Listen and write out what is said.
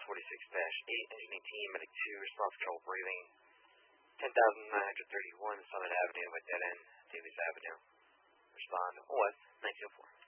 46-8, engineering team, medic 2, response control breathing, 10,931 Summit Avenue at dead end, Davies Avenue. Respond, OS 1904.